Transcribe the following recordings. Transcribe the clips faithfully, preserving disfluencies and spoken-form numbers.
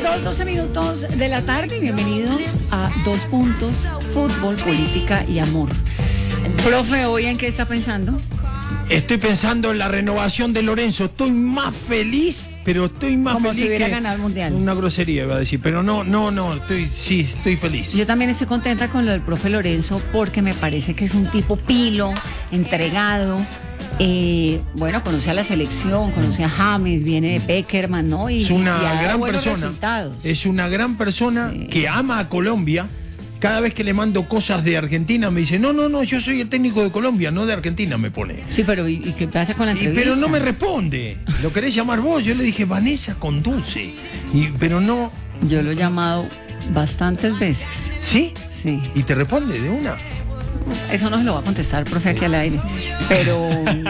las dos, doce minutos de la tarde. Bienvenidos a Dos Puntos, Fútbol, Política y Amor. Profe, ¿hoy en qué está pensando? Estoy pensando en la renovación de Lorenzo. Estoy más feliz, pero estoy más Como feliz si hubiera que ganado el Mundial. Una grosería iba a decir, pero no, no, no, estoy, sí, estoy feliz. Yo también estoy contenta con lo del profe Lorenzo porque me parece que es un tipo pilo, entregado. Eh, bueno, conoce a la selección, conoce a James, viene de Peckerman, ¿no? Y, es una y ha dado gran buenos persona. resultados. Es una gran persona Sí. que ama a Colombia. Cada vez que le mando cosas de Argentina me dice, no, no, no, yo soy el técnico de Colombia, no de Argentina, me pone. Sí, pero ¿y, y qué pasa con la Y, entrevista? pero no me responde. ¿Lo querés llamar vos? Yo le dije, Vanessa conduce. Y, pero no. Yo lo he llamado bastantes veces. ¿Sí? Sí. ¿Y te responde de una? Eso no se lo va a contestar, profe, aquí al aire. Pero,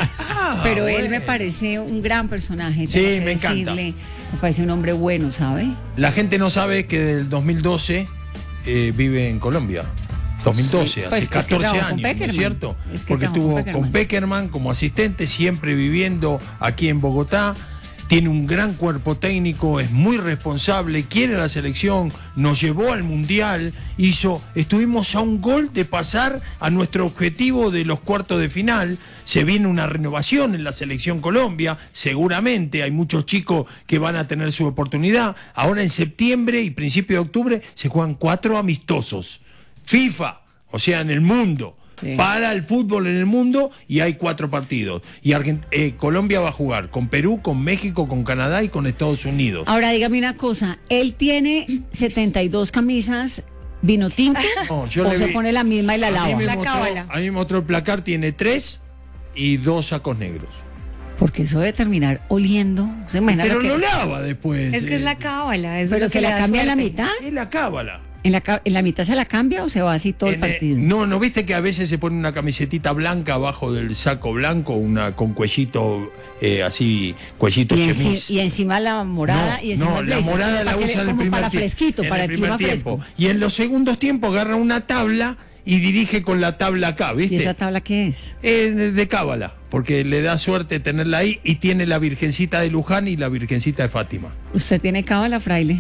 pero él bueno. me parece un gran personaje. Sí, tengo que me encanta. decirle. Me parece un hombre bueno, ¿sabe? La gente no sabe que del dos mil doce eh, vive en Colombia. dos mil doce, Sí, hace pues, es que catorce trabajó con años, ¿no es Peckerman. cierto? Es que Porque trabajó estuvo con con Peckerman. Peckerman como asistente, siempre viviendo aquí en Bogotá. Tiene un gran cuerpo técnico, es muy responsable, quiere la selección, nos llevó al Mundial, hizo, estuvimos a un gol de pasar a nuestro objetivo de los cuartos de final. Se viene una renovación en la selección Colombia, seguramente hay muchos chicos que van a tener su oportunidad. Ahora en septiembre y principio de octubre se juegan cuatro amistosos. FIFA, o sea, en el mundo. Sí. Para el fútbol en el mundo y hay cuatro partidos. Y Argent- eh, Colombia va a jugar con Perú, con México, con Canadá y con Estados Unidos. Ahora dígame una cosa, él tiene setenta y dos camisas vino tinto No, yo o le se vi- pone la misma y la A mí lava. me La mostró- cábala. A mí me mostró el placar, tiene tres y dos sacos negros. Porque eso debe terminar oliendo. ¿Se imagina Pero lo que, lo lava después. Es que es eh, la cábala. Es pero lo se que la le da cambia a la suerte. mitad? Es la cábala. ¿En la, ca- ¿En la mitad se la cambia o se va así todo el En, eh, partido? no, ¿no viste que a veces se pone una camisetita blanca abajo del saco blanco, una con cuellito eh, así, cuellito y, enci- chemis? y encima la morada No, y encima no, el la blazer, morada para la que- usa en el como primer para tiempo. fresquito, en para el, primer clima tiempo. fresco. Y en los segundos tiempos agarra una tabla y dirige con la tabla acá, ¿Y ¿viste? esa tabla qué es? Eh, de, de cábala, porque le da suerte tenerla ahí y tiene la Virgencita de Luján y la Virgencita de Fátima. ¿Usted tiene cábala, fraile?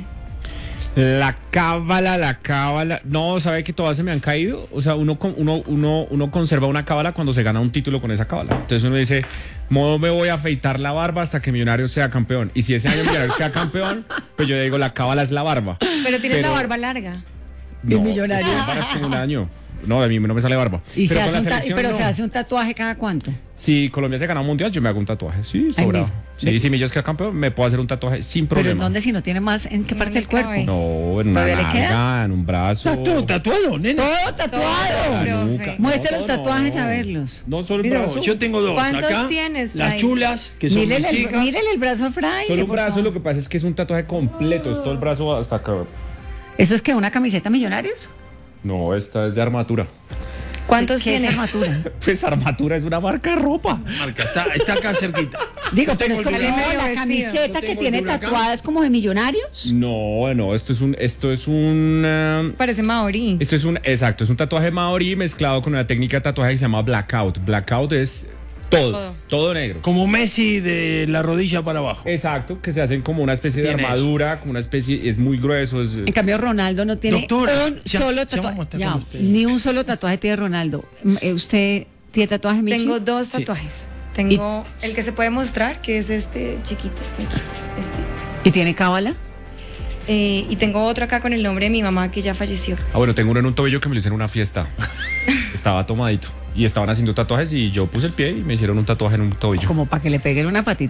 La cábala, la cábala. No, ¿sabe que todas se me han caído? O sea, uno, con- uno, uno, uno conserva una cábala cuando se gana un título con esa cábala. Entonces uno dice, no me voy a afeitar la barba hasta que Millonarios sea campeón. Y si ese año Millonarios sea campeón, pues yo digo, la cábala es la barba. Pero tienes Pero- la barba larga. No, Millonarios. pues, la barba es como un año. No, a mí no me sale barba. ¿Y se Pero con hace la un ta- selección, pero no. se hace un tatuaje cada cuánto? Si Colombia se gana un mundial, yo me hago un tatuaje. Sí, Ahí sobrado. mismo. Sí, ¿De- si Millos queda campeón, me puedo hacer un tatuaje sin ¿Pero en problema. dónde si no tiene más? ¿En qué No parte le del cuerpo? cabe. No, en una ¿Todavía le queda? nalga, en un brazo. ¿Estás todo tatuado, nene? ¡Todo tatuado! La Profe. nuca. Muestre No, los no, tatuajes no. a verlos. No solo el Mira, brazo. yo tengo dos. ¿Cuántos Acá, tienes, las Fray? chulas, que son Mírele mis el, hijas. mírele el brazo a fraile, Solo un por brazo, favor. lo que pasa es que es un tatuaje completo, es todo el brazo hasta acá. ¿Eso es que una camiseta Millonarios? No, esta es de armatura. ¿Cuántos ¿Qué es tienes? armatura? Pues armatura es una marca de ropa. Marca, está, está acá cerquita. Digo, pero es tengo como el no, huracán. la Medio camiseta vestido. que Yo tengo tiene el huracán. tatuadas como de Millonarios. No, no, esto es un, esto es un, eh, Parece maorí. esto es un, exacto, es un tatuaje maorí mezclado con una técnica de tatuaje que se llama blackout. Blackout es todo, Todo. todo negro. Como Messi de la rodilla para abajo. Exacto, que se hacen como una especie de Tiene armadura, como una especie, es muy grueso, es, En cambio, Ronaldo no tiene Doctora, un ya- solo ya tatuaje. vamos a estar Ya, con usted. ni un solo tatuaje tiene Ronaldo. Mm, eh, ¿Usted tiene tatuaje, Michi? Tengo dos tatuajes. Tengo el que se puede mostrar, que es este chiquito. Este. ¿Y tiene cábala? Eh, y tengo otro acá con el nombre de mi mamá que ya falleció. Ah, bueno, tengo uno en un tobillo que me lo hicieron en una fiesta. Estaba tomadito. Y estaban haciendo tatuajes y yo puse el pie y me hicieron un tatuaje en un tobillo. Como para que le peguen una patita.